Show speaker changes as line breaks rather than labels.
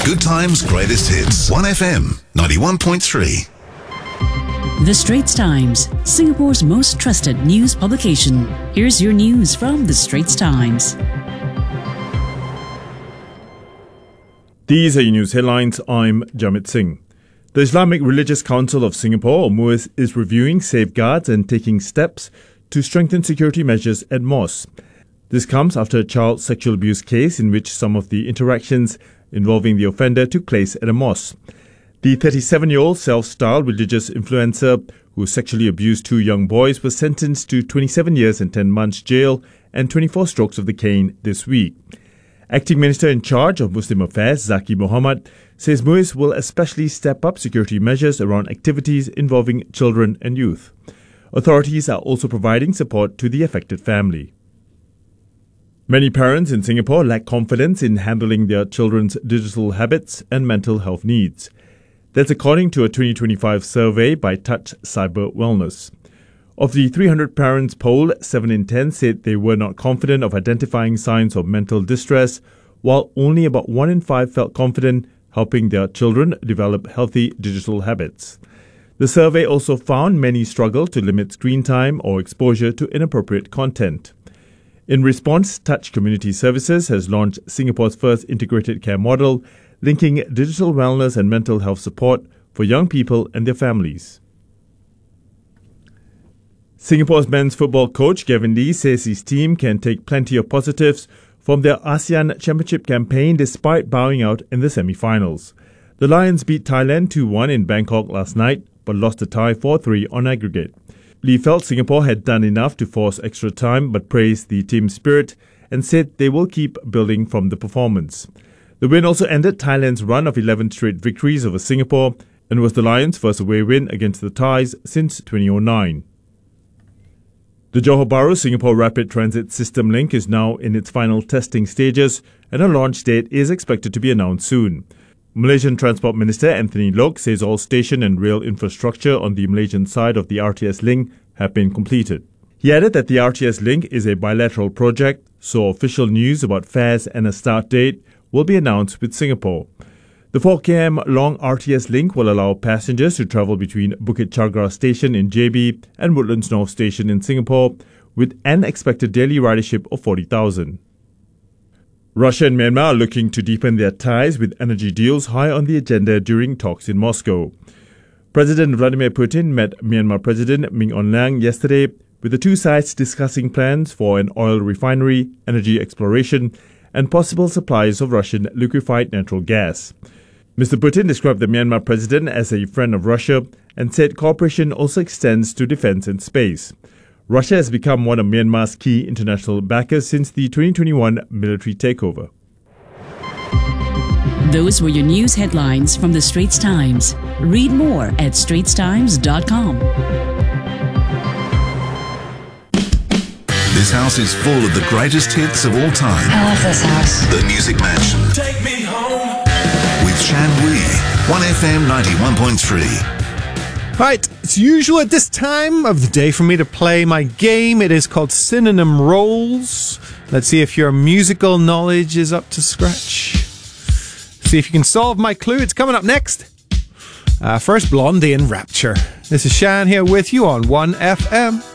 Good Times Greatest Hits. 1FM 91.3.
The Straits Times, Singapore's most trusted news publication. Here's your news from The Straits Times.
These are your news headlines. I'm Jamit Singh. The Islamic Religious Council of Singapore, or MUIS, is reviewing safeguards and taking steps to strengthen security measures at mosques. This comes after a child sexual abuse case in which some of the interactions involving the offender took place at a mosque. The 37-year-old self-styled religious influencer who sexually abused two young boys was sentenced to 27 years and 10 months jail and 24 strokes of the cane this week. Acting Minister in charge of Muslim Affairs, Zaki Mohamad, says MUIS will especially step up security measures around activities involving children and youth. Authorities are also providing support to the affected family. Many parents in Singapore lack confidence in handling their children's digital habits and mental health needs. That's according to a 2025 survey by Touch Cyber Wellness. Of the 300 parents polled, 7 in 10 said they were not confident of identifying signs of mental distress, while only about 1 in 5 felt confident helping their children develop healthy digital habits. The survey also found many struggle to limit screen time or exposure to inappropriate content. In response, Touch Community Services has launched Singapore's first integrated care model, linking digital wellness and mental health support for young people and their families. Singapore's men's football coach Gavin Lee says his team can take plenty of positives from their ASEAN Championship campaign despite bowing out in the semi-finals. The Lions beat Thailand 2-1 in Bangkok last night, but lost the tie 4-3 on aggregate. Lee felt Singapore had done enough to force extra time but praised the team's spirit and said they will keep building from the performance. The win also ended Thailand's run of 11 straight victories over Singapore and was the Lions' first away win against the Thais since 2009. The Johor Bahru Singapore Rapid Transit System link is now in its final testing stages and a launch date is expected to be announced soon. Malaysian Transport Minister Anthony Loke says all station and rail infrastructure on the Malaysian side of the RTS link have been completed. He added that the RTS link is a bilateral project, so official news about fares and a start date will be announced with Singapore. The 4 km long RTS link will allow passengers to travel between Bukit Chagra Station in JB and Woodlands North Station in Singapore with an expected daily ridership of 40,000. Russia and Myanmar are looking to deepen their ties with energy deals high on the agenda during talks in Moscow. President Vladimir Putin met Myanmar President Min Aung Hlaing yesterday, with the two sides discussing plans for an oil refinery, energy exploration, and possible supplies of Russian liquefied natural gas. Mr. Putin described the Myanmar president as a friend of Russia and said cooperation also extends to defense and space. Russia has become one of Myanmar's key international backers since the 2021 military takeover.
Those were your news headlines from The Straits Times. Read more at straitstimes.com.
This house is full of the greatest hits of all time.
I love this house.
The Music Mansion.
Take me home.
With Shan Wee. 1FM 91.3.
Right, it's usual at this time of the day for me to play my game. It is called Synonym Roles. Let's see if your musical knowledge is up to scratch. See if you can solve my clue. It's coming up next. First, Blondie and Rapture. This is Shan here with you on 1FM.